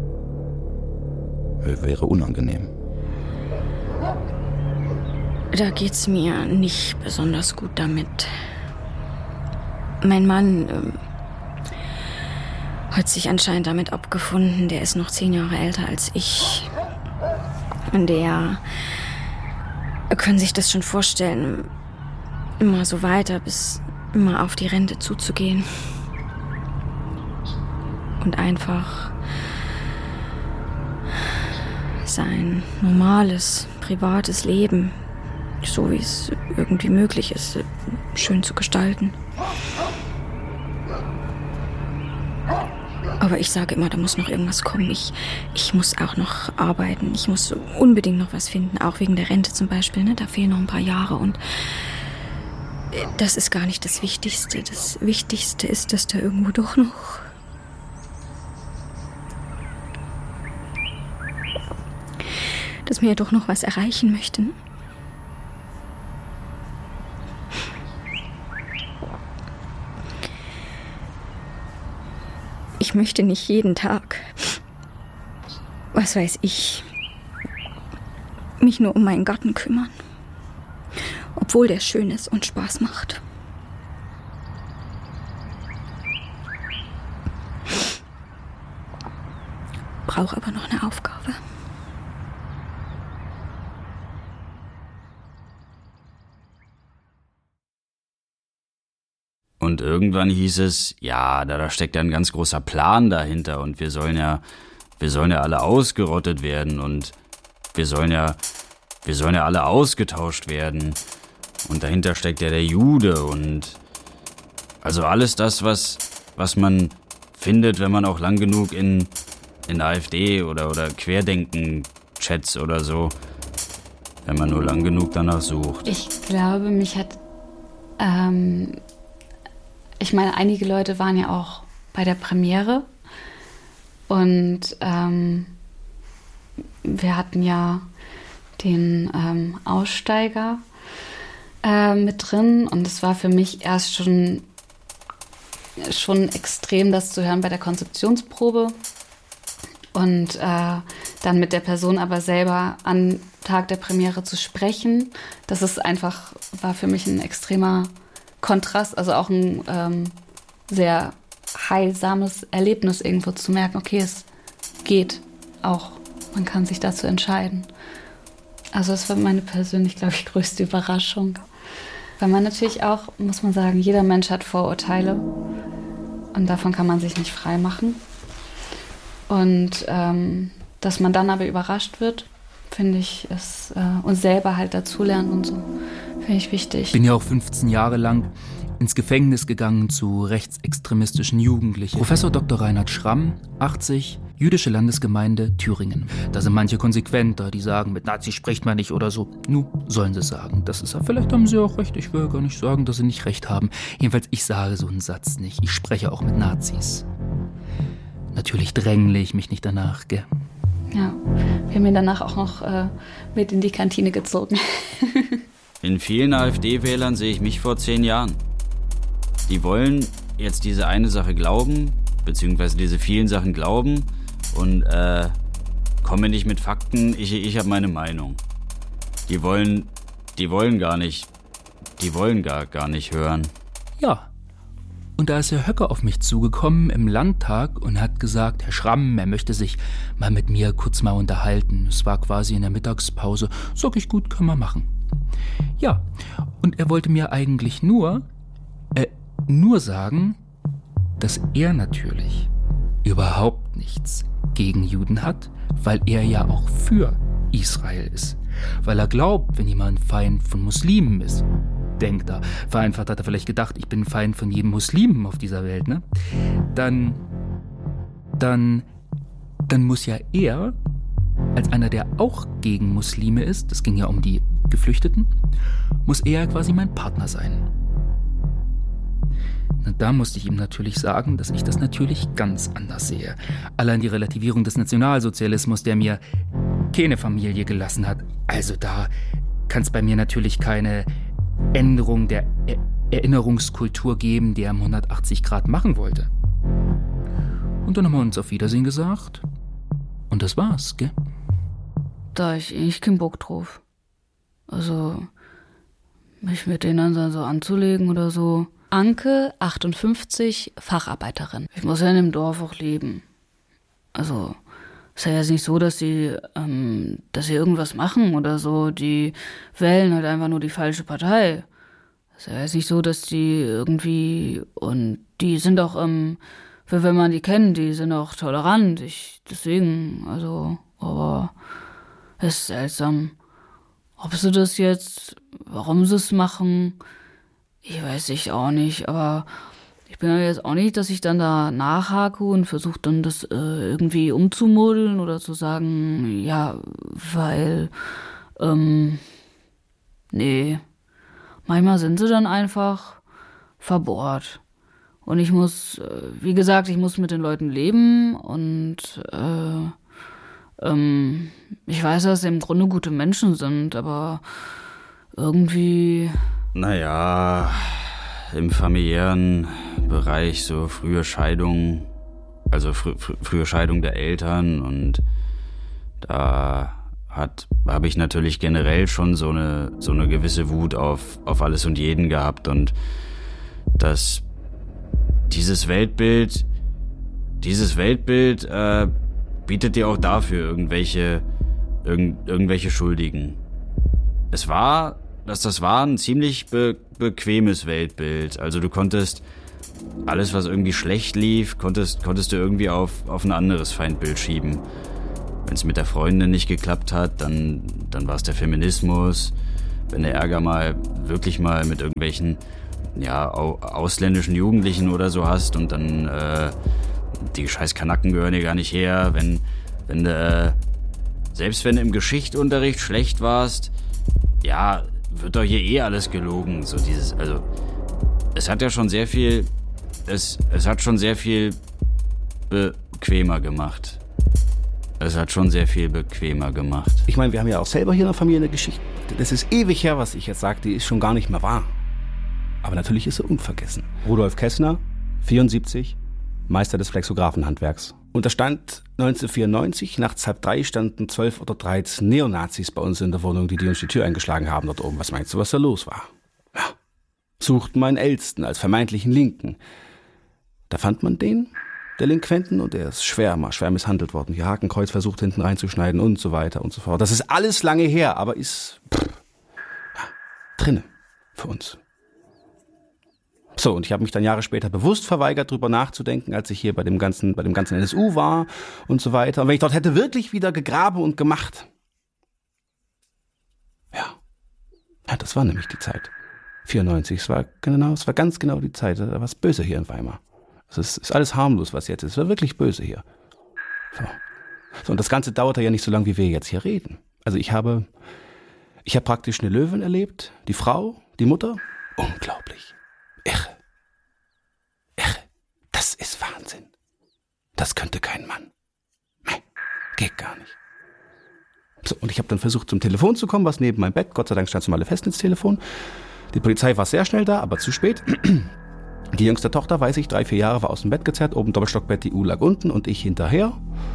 Wäre unangenehm. Da geht's mir nicht besonders gut damit. Mein Mann äh, hat sich anscheinend damit abgefunden, der ist noch zehn Jahre älter als ich. Und der können sich das schon vorstellen, immer so weiter, bis immer auf die Rente zuzugehen. Und einfach sein normales, privates Leben, so wie es irgendwie möglich ist, schön zu gestalten. Aber ich sage immer, da muss noch irgendwas kommen. Ich, ich muss auch noch arbeiten. Ich muss unbedingt noch was finden, auch wegen der Rente zum Beispiel. Ne? Da fehlen noch ein paar Jahre und das ist gar nicht das Wichtigste. Das Wichtigste ist, dass da irgendwo doch noch... dass man ja doch noch was erreichen möchte. Ne? Ich möchte nicht jeden Tag, was weiß ich, mich nur um meinen Garten kümmern, obwohl der schön ist und Spaß macht. Brauche aber noch eine Aufgabe. Und irgendwann hieß es, ja, da, da steckt ja ein ganz großer Plan dahinter und wir sollen ja, wir sollen ja alle ausgerottet werden und wir sollen ja, wir sollen ja alle ausgetauscht werden und dahinter steckt ja der Jude und also alles das, was, was man findet, wenn man auch lang genug in, in AfD oder, oder Querdenken-Chats oder so, wenn man nur lang genug danach sucht. Ich glaube, mich hat, ähm, ich meine, einige Leute waren ja auch bei der Premiere und ähm, wir hatten ja den ähm, Aussteiger äh, mit drin und es war für mich erst schon, schon extrem, das zu hören bei der Konzeptionsprobe und äh, dann mit der Person aber selber am Tag der Premiere zu sprechen. Das ist einfach, war für mich ein extremer Kontrast, also auch ein ähm, sehr heilsames Erlebnis irgendwo zu merken, okay, es geht auch, man kann sich dazu entscheiden. Also das war meine persönlich, glaube ich, größte Überraschung. Weil man natürlich auch, muss man sagen, jeder Mensch hat Vorurteile und davon kann man sich nicht frei machen. Und ähm, dass man dann aber überrascht wird, finde ich, ist äh, uns selber halt dazulernen und so. Finde ich wichtig. Ich bin ja auch fünfzehn Jahre lang ins Gefängnis gegangen zu rechtsextremistischen Jugendlichen. Professor Doktor Reinhard Schramm, achtzig, Jüdische Landesgemeinde Thüringen. Da sind manche konsequenter, die sagen, mit Nazi spricht man nicht oder so. Nu, sollen sie sagen. Das ist ja, vielleicht haben sie auch recht. Ich will gar nicht sagen, dass sie nicht recht haben. Jedenfalls, ich sage so einen Satz nicht. Ich spreche auch mit Nazis. Natürlich drängle ich mich nicht danach, gell? Ja, wir haben ihn danach auch noch äh, mit in die Kantine gezogen. In vielen AfD-Wählern sehe ich mich vor zehn Jahren. Die wollen jetzt diese eine Sache glauben, beziehungsweise diese vielen Sachen glauben und äh, kommen nicht mit Fakten, ich, ich habe meine Meinung. Die wollen, die wollen gar nicht, die wollen gar, gar nicht hören. Ja. Und da ist Herr Höcker auf mich zugekommen im Landtag und hat gesagt, Herr Schramm, er möchte sich mal mit mir kurz mal unterhalten. Es war quasi in der Mittagspause. Sag ich, gut, können wir machen. Ja, und er wollte mir eigentlich nur, äh, nur sagen, dass er natürlich überhaupt nichts gegen Juden hat, weil er ja auch für Israel ist. Weil er glaubt, wenn jemand Feind von Muslimen ist, denkt er, vereinfacht hat er vielleicht gedacht, ich bin Feind von jedem Muslimen auf dieser Welt, ne? Dann, dann dann muss ja er, als einer, der auch gegen Muslime ist, es ging ja um die Geflüchteten, muss er quasi mein Partner sein. Und da musste ich ihm natürlich sagen, dass ich das natürlich ganz anders sehe. Allein die Relativierung des Nationalsozialismus, der mir keine Familie gelassen hat. Also da kann es bei mir natürlich keine Änderung der er- Erinnerungskultur geben, die er um hundertachtzig Grad machen wollte. Und dann haben wir uns auf Wiedersehen gesagt. Und das war's, gell? Da ich eigentlich keinen Bock drauf. Also, mich mit denen dann so anzulegen oder so. Anke, achtundfünfzig, Facharbeiterin. Ich muss ja in dem Dorf auch leben. Also, ist ja jetzt nicht so, dass sie, ähm, dass sie irgendwas machen oder so. Die wählen halt einfach nur die falsche Partei. Ist ja jetzt nicht so, dass die irgendwie, und die sind auch, ähm, wenn man die kennt, die sind auch tolerant. Ich, deswegen, also, aber es ist seltsam. Ob sie das jetzt, warum sie es machen, ich weiß ich auch nicht, aber ich bin ja jetzt auch nicht, dass ich dann da nachhake und versuche dann das äh, irgendwie umzumodeln oder zu sagen, ja, weil, ähm, nee, manchmal sind sie dann einfach verbohrt. Und ich muss, äh, wie gesagt, ich muss mit den Leuten leben und, äh, ähm, ich weiß, dass sie im Grunde gute Menschen sind, aber irgendwie... Naja, im familiären Bereich so frühe Scheidung, also fr- fr- frühe Scheidung der Eltern, und da hat habe ich natürlich generell schon so eine so eine gewisse Wut auf auf alles und jeden gehabt, und das dieses Weltbild dieses Weltbild äh, bietet dir auch dafür irgendwelche irgend, irgendwelche Schuldigen. Es war dass das war ein ziemlich be- bequemes Weltbild. Also du konntest alles, was irgendwie schlecht lief, konntest, konntest du irgendwie auf, auf ein anderes Feindbild schieben. Wenn es mit der Freundin nicht geklappt hat, dann, dann war es der Feminismus. Wenn der Ärger mal wirklich mal mit irgendwelchen ja, au- ausländischen Jugendlichen oder so hast und dann äh, die scheiß Kanaken gehören dir gar nicht her. Wenn, wenn du, äh, selbst wenn du im Geschichtsunterricht schlecht warst, ja, wird doch hier eh alles gelogen. So dieses, also, es hat ja schon sehr viel, es, es hat schon sehr viel bequemer gemacht. Es hat schon sehr viel bequemer gemacht. Ich meine, wir haben ja auch selber hier in der Familie eine Geschichte. Das ist ewig her, was ich jetzt sage, die ist schon gar nicht mehr wahr. Aber natürlich ist sie unvergessen. Rudolf Kessner, vierundsiebzig, Meister des Flexographenhandwerks. Und da stand neunzehnhundertvierundneunzig, nachts halb drei, standen zwölf oder dreizehn Neonazis bei uns in der Wohnung, die, die uns die Tür eingeschlagen haben dort oben. Was meinst du, was da los war? Ja, suchten meinen Ältesten als vermeintlichen Linken. Da fand man den, Delinquenten, und der ist schwer, mal schwer misshandelt worden. Die Hakenkreuz versucht hinten reinzuschneiden und so weiter und so fort. Das ist alles lange her, aber ist pff, ja, drinne für uns. So, und ich habe mich dann Jahre später bewusst verweigert, drüber nachzudenken, als ich hier bei dem ganzen, bei dem ganzen N S U war und so weiter. Und wenn ich dort hätte wirklich wieder gegraben und gemacht. Ja. Ja, das war nämlich die Zeit. vierundneunzig, es war genau, es war ganz genau die Zeit. Da war es böse hier in Weimar. Es ist, ist alles harmlos, was jetzt ist. Es war wirklich böse hier. So. So, und das Ganze dauerte ja nicht so lange, wie wir jetzt hier reden. Also ich habe, ich habe praktisch eine Löwin erlebt, die Frau, die Mutter. Unglaublich. Irre. Irre. Das ist Wahnsinn. Das könnte kein Mann. Nee, geht gar nicht. So, und ich habe dann versucht, zum Telefon zu kommen, was neben meinem Bett. Gott sei Dank stand zum alle Festnetztelefon. Die Polizei war sehr schnell da, aber zu spät. Die jüngste Tochter, weiß ich, drei, vier Jahre, war aus dem Bett gezerrt. Oben Doppelstockbett, die U lag unten und ich hinterher.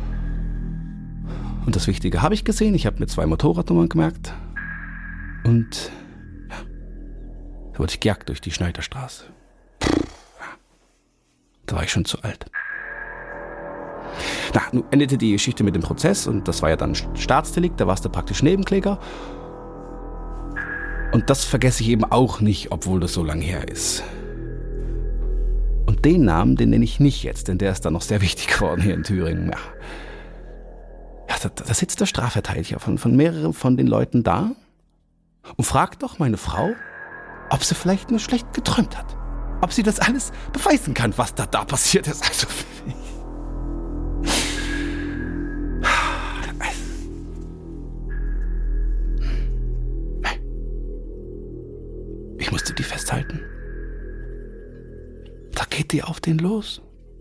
Und das Wichtige habe ich gesehen. Ich habe mir zwei Motorradnummern gemerkt. Und ja, da wurde ich gejagt durch die Schneiderstraße. Da war ich schon zu alt. Na, nun endete die Geschichte mit dem Prozess und das war ja dann Staatsdelikt, da warst du praktisch Nebenkläger. Und das vergesse ich eben auch nicht, obwohl das so lang her ist. Und den Namen, den nenne ich nicht jetzt, denn der ist dann noch sehr wichtig geworden hier in Thüringen. Ja, ja da, da sitzt der Strafverteidiger von, von mehreren von den Leuten da und fragt doch meine Frau, ob sie vielleicht nur schlecht geträumt hat. Ob sie das alles beweisen kann, was da da passiert ist. Also, du die festhalten? Da geht die auf den los.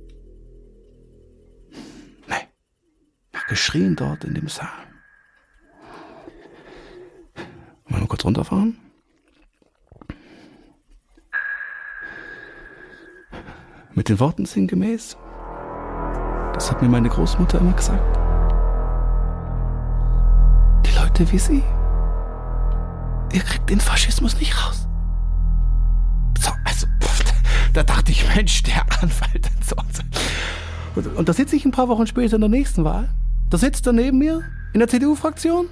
Nee. Hat geschrien dort in dem Saal. Wollen wir kurz runterfahren? Mit den Worten sinngemäß. Das hat mir meine Großmutter immer gesagt. Die Leute wie Sie, ihr kriegt den Faschismus nicht raus. So, also, pff, da dachte ich, Mensch, der Anwalt. So, so. Und, und da sitze ich ein paar Wochen später in der nächsten Wahl. Da sitzt er neben mir in der C D U-Fraktion.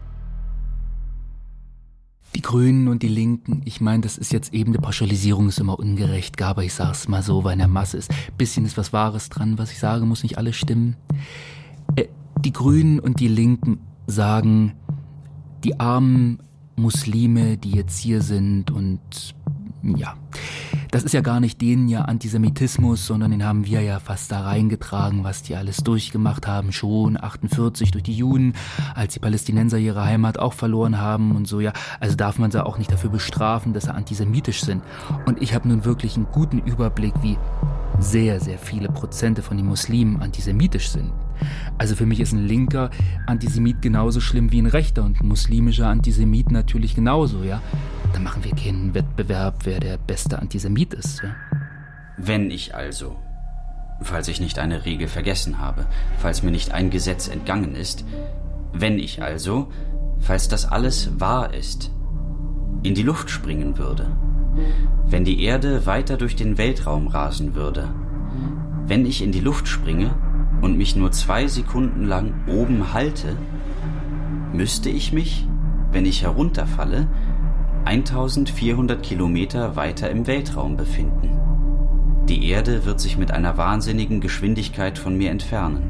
Die Grünen und die Linken, ich meine, das ist jetzt eben, die Pauschalisierung ist immer ungerecht, aber ich sag's mal so, weil in der Masse ist. Bisschen ist was Wahres dran, was ich sage, muss nicht alles stimmen. Äh, die Grünen und die Linken sagen, die armen Muslime, die jetzt hier sind und ja, das ist ja gar nicht denen ja Antisemitismus, sondern den haben wir ja fast da reingetragen, was die alles durchgemacht haben, schon achtundvierzig durch die Juden, als die Palästinenser ihre Heimat auch verloren haben und so, ja. Also darf man sie auch nicht dafür bestrafen, dass sie antisemitisch sind. Und ich habe nun wirklich einen guten Überblick, wie sehr, sehr viele Prozente von den Muslimen antisemitisch sind. Also für mich ist ein linker Antisemit genauso schlimm wie ein rechter und ein muslimischer Antisemit natürlich genauso, ja. Dann machen wir keinen Wettbewerb, wer der beste Antisemit ist, ja. Wenn ich also, falls ich nicht eine Regel vergessen habe, falls mir nicht ein Gesetz entgangen ist, wenn ich also, falls das alles wahr ist, in die Luft springen würde, wenn die Erde weiter durch den Weltraum rasen würde, wenn ich in die Luft springe und mich nur zwei Sekunden lang oben halte, müsste ich mich, wenn ich herunterfalle, eintausendvierhundert Kilometer weiter im Weltraum befinden. Die Erde wird sich mit einer wahnsinnigen Geschwindigkeit von mir entfernen.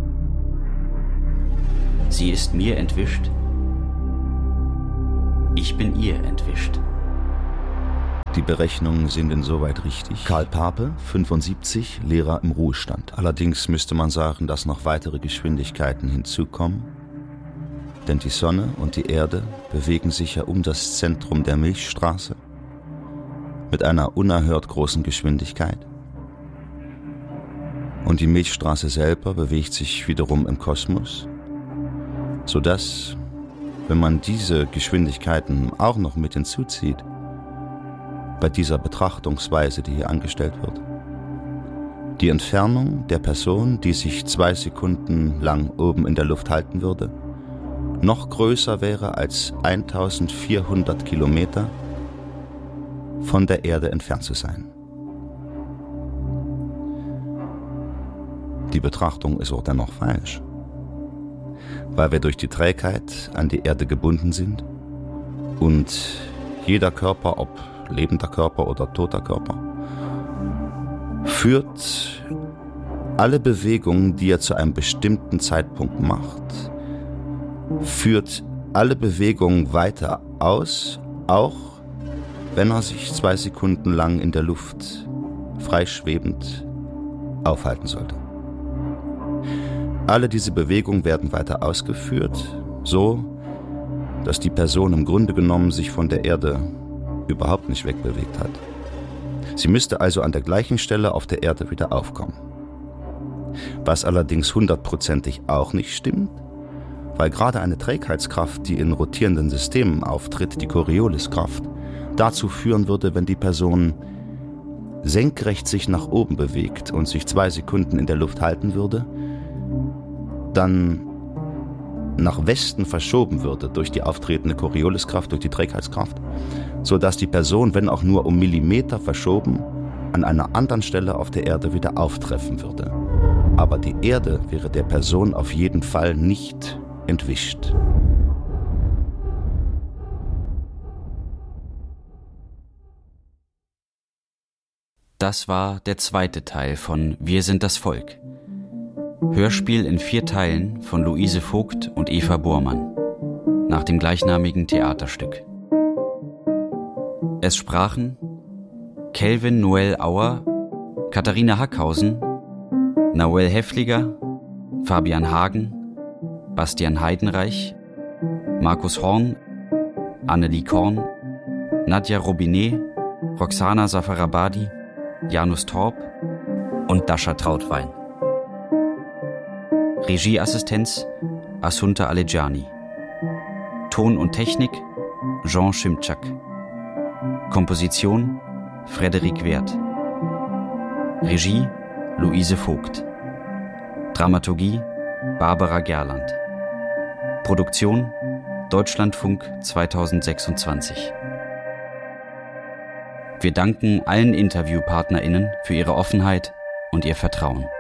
Sie ist mir entwischt. Ich bin ihr entwischt. Die Berechnungen sind insoweit richtig. Karl Pape, fünfundsiebzig, Lehrer im Ruhestand. Allerdings müsste man sagen, dass noch weitere Geschwindigkeiten hinzukommen. Denn die Sonne und die Erde bewegen sich ja um das Zentrum der Milchstraße mit einer unerhört großen Geschwindigkeit. Und die Milchstraße selber bewegt sich wiederum im Kosmos, sodass, wenn man diese Geschwindigkeiten auch noch mit hinzuzieht, bei dieser Betrachtungsweise, die hier angestellt wird, die Entfernung der Person, die sich zwei Sekunden lang oben in der Luft halten würde, noch größer wäre als eintausendvierhundert Kilometer von der Erde entfernt zu sein. Die Betrachtung ist auch dennoch falsch, weil wir durch die Trägheit an die Erde gebunden sind und jeder Körper, ob lebender Körper oder toter Körper, führt alle Bewegungen, die er zu einem bestimmten Zeitpunkt macht, führt alle Bewegungen weiter aus, auch wenn er sich zwei Sekunden lang in der Luft freischwebend aufhalten sollte. Alle diese Bewegungen werden weiter ausgeführt, so dass die Person im Grunde genommen sich von der Erde überhaupt nicht wegbewegt hat. Sie müsste also an der gleichen Stelle auf der Erde wieder aufkommen. Was allerdings hundertprozentig auch nicht stimmt, weil gerade eine Trägheitskraft, die in rotierenden Systemen auftritt, die Corioliskraft, dazu führen würde, wenn die Person senkrecht sich nach oben bewegt und sich zwei Sekunden in der Luft halten würde, dann nach Westen verschoben würde durch die auftretende Corioliskraft, durch die Trägheitskraft, sodass die Person, wenn auch nur um Millimeter verschoben, an einer anderen Stelle auf der Erde wieder auftreffen würde. Aber die Erde wäre der Person auf jeden Fall nicht entwischt. Das war der zweite Teil von Wir sind das Volk. Hörspiel in vier Teilen von Luise Vogt und Eva Bormann, nach dem gleichnamigen Theaterstück. Es sprachen Kelvin Noel Auer, Katharina Hackhausen, Noel Heffliger, Fabian Hagen, Bastian Heidenreich, Markus Horn, Annelie Korn, Nadja Robinet, Roxana Safarabadi, Janus Torp und Dasha Trautwein. Regieassistenz Assunta Alejani. Ton und Technik Jean Schimczak. Komposition Frederik Werth. Regie Luise Vogt. Dramaturgie Barbara Gerland. Produktion Deutschlandfunk zweitausendsechsundzwanzig. Wir danken allen InterviewpartnerInnen für ihre Offenheit und ihr Vertrauen.